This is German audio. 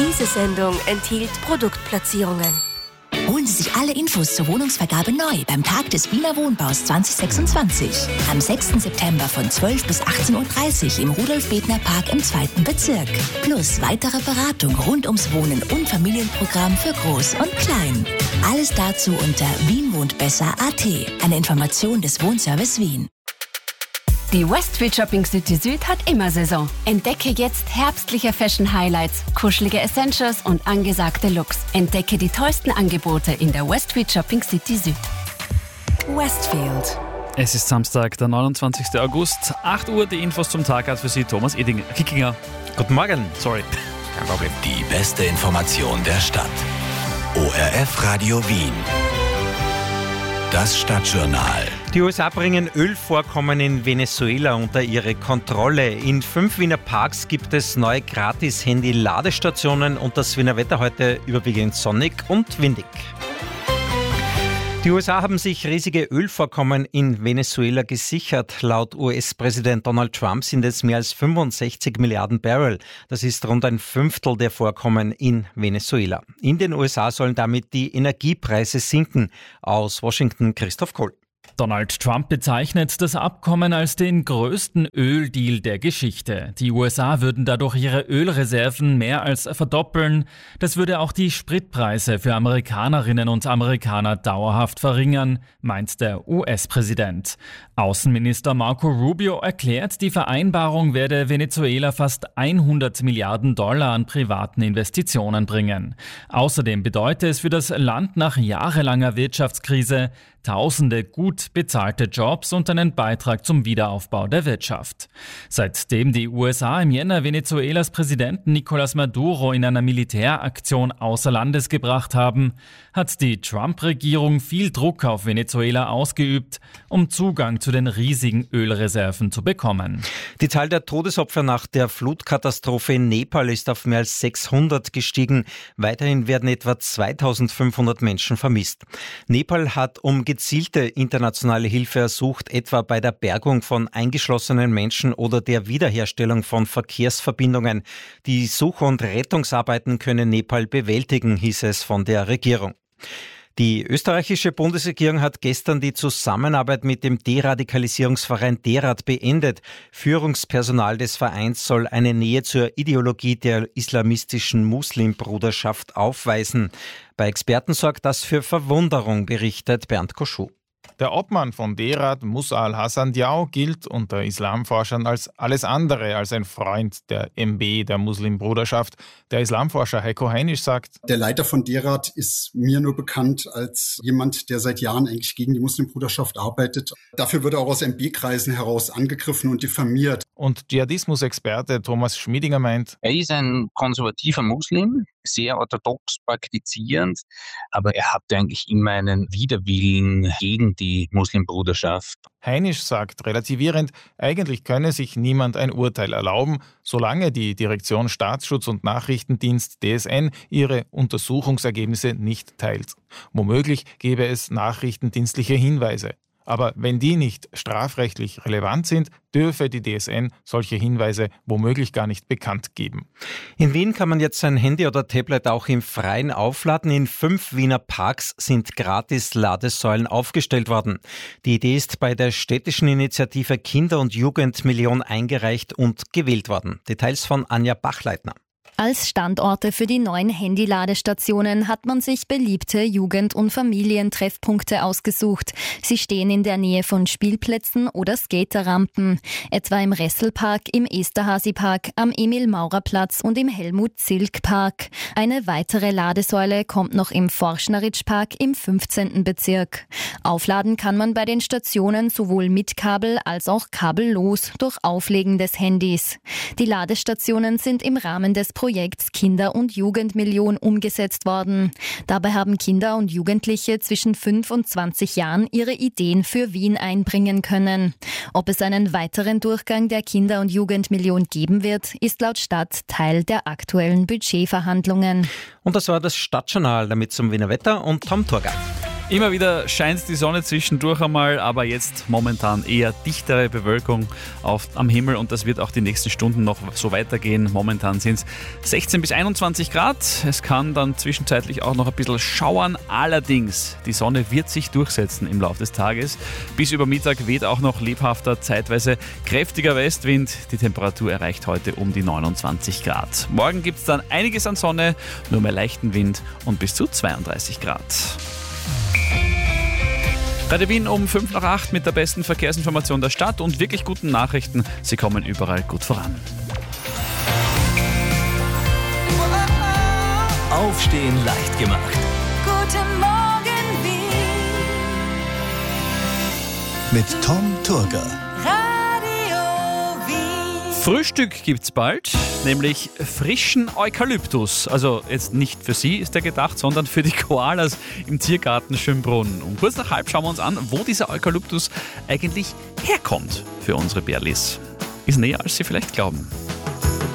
Diese Sendung enthielt Produktplatzierungen. Holen Sie sich alle Infos zur Wohnungsvergabe neu beim Tag des Wiener Wohnbaus 2026. Am 6. September von 12 bis 18.30 Uhr im Rudolf-Bedner-Park im 2. Bezirk. Plus weitere Beratung rund ums Wohnen und Familienprogramm für Groß und Klein. Alles dazu unter wienwohntbesser.at. Eine Information des Wohnservice Wien. Die Westfield Shopping City Süd hat immer Saison. Entdecke jetzt herbstliche Fashion Highlights, kuschelige Essentials und angesagte Looks. Entdecke die tollsten Angebote in der Westfield Shopping City Süd. Westfield. Es ist Samstag, der 29. August, 8 Uhr. Die Infos zum Tag hat für Sie Thomas Kickinger. Guten Morgen. Sorry. Kein Problem. Die beste Information der Stadt. ORF Radio Wien. Das Stadtjournal. Die USA bringen Ölvorkommen in Venezuela unter ihre Kontrolle. In 5 Wiener Parks gibt es neue Gratis-Handy-Ladestationen und das Wiener Wetter heute überwiegend sonnig und windig. Die USA haben sich riesige Ölvorkommen in Venezuela gesichert. Laut US-Präsident Donald Trump sind es mehr als 65 Milliarden Barrel. Das ist rund ein Fünftel der Vorkommen in Venezuela. In den USA sollen damit die Energiepreise sinken. Aus Washington Christoph Kohl. Donald Trump bezeichnet das Abkommen als den größten Öldeal der Geschichte. Die USA würden dadurch ihre Ölreserven mehr als verdoppeln. Das würde auch die Spritpreise für Amerikanerinnen und Amerikaner dauerhaft verringern, meint der US-Präsident. Außenminister Marco Rubio erklärt, die Vereinbarung werde Venezuela fast 100 Milliarden Dollar an privaten Investitionen bringen. Außerdem bedeute es für das Land nach jahrelanger Wirtschaftskrise Tausende gut bezahlte Jobs und einen Beitrag zum Wiederaufbau der Wirtschaft. Seitdem die USA im Jänner Venezuelas Präsidenten Nicolás Maduro in einer Militäraktion außer Landes gebracht haben, hat die Trump-Regierung viel Druck auf Venezuela ausgeübt, um Zugang zu den riesigen Ölreserven zu bekommen. Die Zahl der Todesopfer nach der Flutkatastrophe in Nepal ist auf mehr als 600 gestiegen. Weiterhin werden etwa 2500 Menschen vermisst. Nepal hat um gezielte internationale Hilfe ersucht, etwa bei der Bergung von eingeschlossenen Menschen oder der Wiederherstellung von Verkehrsverbindungen. Die Such- und Rettungsarbeiten können Nepal bewältigen, hieß es von der Regierung. Die österreichische Bundesregierung hat gestern die Zusammenarbeit mit dem Deradikalisierungsverein DERAD beendet. Führungspersonal des Vereins soll eine Nähe zur Ideologie der islamistischen Muslimbruderschaft aufweisen. Bei Experten sorgt das für Verwunderung, berichtet Bernd Koschuh. Der Obmann von DERAD, Musa al-Hassan Diaw, gilt unter Islamforschern als alles andere als ein Freund der MB, der Muslimbruderschaft. Der Islamforscher Heiko Heinisch sagt: Der Leiter von DERAD ist mir nur bekannt als jemand, der seit Jahren eigentlich gegen die Muslimbruderschaft arbeitet. Dafür wird er auch aus MB-Kreisen heraus angegriffen und diffamiert. Und Dschihadismus-Experte Thomas Schmiedinger meint: Er ist ein konservativer Muslim, sehr orthodox praktizierend, aber er hatte eigentlich immer einen Widerwillen gegen die Muslimbruderschaft. Heinisch sagt relativierend, eigentlich könne sich niemand ein Urteil erlauben, solange die Direktion Staatsschutz und Nachrichtendienst DSN ihre Untersuchungsergebnisse nicht teilt. Womöglich gäbe es nachrichtendienstliche Hinweise. Aber wenn die nicht strafrechtlich relevant sind, dürfe die DSN solche Hinweise womöglich gar nicht bekannt geben. In Wien kann man jetzt sein Handy oder Tablet auch im Freien aufladen. In 5 Wiener Parks sind Gratis-Ladesäulen aufgestellt worden. Die Idee ist bei der städtischen Initiative Kinder- und Jugendmillion eingereicht und gewählt worden. Details von Anja Bachleitner. Als Standorte für die neuen Handyladestationen hat man sich beliebte Jugend- und Familientreffpunkte ausgesucht. Sie stehen in der Nähe von Spielplätzen oder Skaterrampen, etwa im Resselpark, im Esterhazy-Park, am Emil-Maurer-Platz und im Helmut-Zilk-Park. Eine weitere Ladesäule kommt noch im Forschneritsch-Park im 15. Bezirk. Aufladen kann man bei den Stationen sowohl mit Kabel als auch kabellos durch Auflegen des Handys. Die Ladestationen sind im Rahmen des Projekts Kinder- und Jugendmillion umgesetzt worden. Dabei haben Kinder und Jugendliche zwischen 5 und 20 Jahren ihre Ideen für Wien einbringen können. Ob es einen weiteren Durchgang der Kinder- und Jugendmillion geben wird, ist laut Stadt Teil der aktuellen Budgetverhandlungen. Und das war das Stadtjournal, damit zum Wiener Wetter und Tom Torger. Immer wieder scheint die Sonne zwischendurch einmal, aber jetzt momentan eher dichtere Bewölkung am Himmel und das wird auch die nächsten Stunden noch so weitergehen. Momentan sind es 16 bis 21 Grad. Es kann dann zwischenzeitlich auch noch ein bisschen schauern. Allerdings, die Sonne wird sich durchsetzen im Laufe des Tages. Bis über Mittag weht auch noch lebhafter, zeitweise kräftiger Westwind. Die Temperatur erreicht heute um die 29 Grad. Morgen gibt es dann einiges an Sonne, nur mehr leichten Wind und bis zu 32 Grad. Radio Wien um 7:55 mit der besten Verkehrsinformation der Stadt und wirklich guten Nachrichten. Sie kommen überall gut voran. Aufstehen leicht gemacht. Guten Morgen Wien. Mit Tom Turger. Frühstück gibt's bald, nämlich frischen Eukalyptus. Also jetzt nicht für Sie ist der gedacht, sondern für die Koalas im Tiergarten Schönbrunn. Um kurz nach halb schauen wir uns an, wo dieser Eukalyptus eigentlich herkommt für unsere Bärlis. Ist näher, als Sie vielleicht glauben.